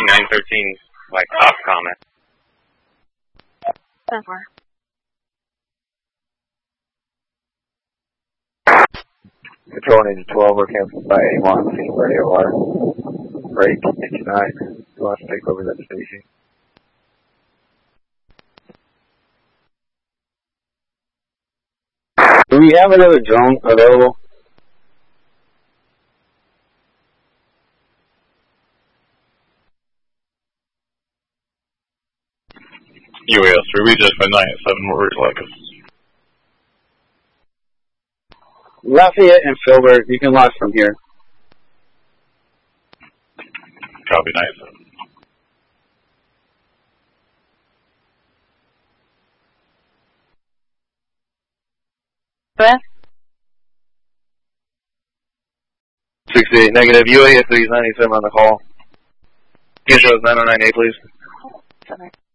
913, like, top comment. 10-4. Control Ninja 12, we're canceled by A1, seeing radio wire. Break, Ninja 9, who wants to take over that station? Do we have another drone available? UAS 3, we just by 9-7, where like us. Lafayette and Filbert, you can launch from here. Copy 9-7. Breath. 68 negative, UAS 3 is 97 on the call. Can you show us 909A, please? 7.